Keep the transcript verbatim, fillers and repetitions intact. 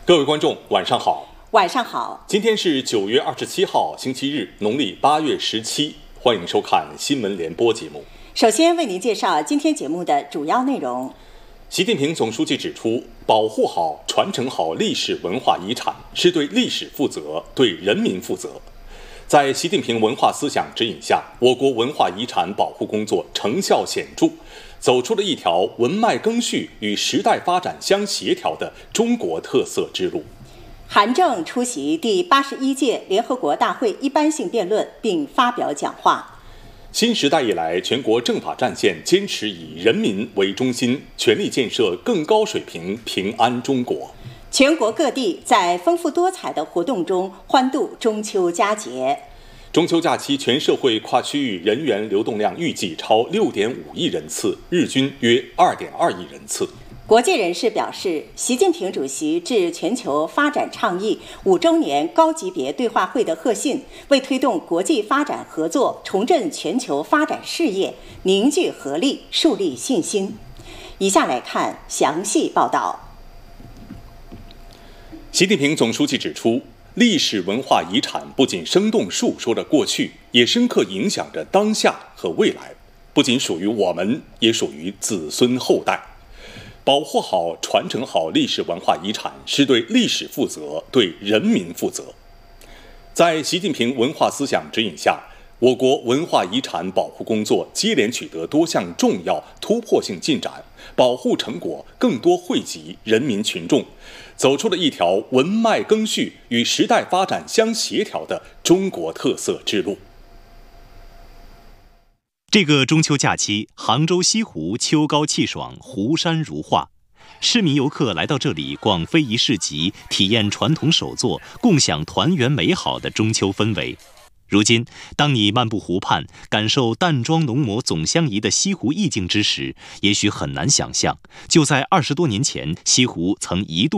各位观众，晚上好。 晚上好。 今天是九月二十七号，星期日，农历八月十七。欢迎收看新闻联播节目。 首先为您介绍今天节目的主要内容。 习近平总书记指出，保护好、传承好历史文化遗产，是对历史负责、对人民负责。在习近平文化思想指引下，我国文化遗产保护工作成效显著，走出了一条文脉更续与时代发展相协调的中国特色之路。 韩正出席第八十一届联合国大会一般性辩论并发表讲话。 新时代以来，全国政法战线坚持以人民为中心，全力建设更高水平平安中国。 全国各地在丰富多彩的活动中欢度中秋佳节。 中秋假期，全社会跨区域人员流动量预计超六点五亿人次，日均约二点二亿人次。 国界人士表示，习近平主席致全球发展倡议五周年高级别对话会的贺信，为推动国际发展合作、重振全球发展事业凝聚合力、树立信心。以下来看详细报道。 习近平总书记指出，历史文化遗产不仅生动述说着过去，也深刻影响着当下和未来，不仅属于我们，也属于子孙后代。保护好、传承好历史文化遗产，是对历史负责、对人民负责。在习近平文化思想指引下，我国文化遗产保护工作接连取得多项重要突破性进展，保护成果更多惠及人民群众，走出了一条文脉更续与时代发展相协调的中国特色之路。 这个中秋假期，杭州西湖秋高气爽，湖山如画。市民游客来到这里逛非遗市集，体验传统手作，共享团圆美好的中秋氛围。如今，当你漫步湖畔，感受淡妆浓抹总相宜的西湖意境之时，也许很难想象，就在二十多年前，西湖曾一度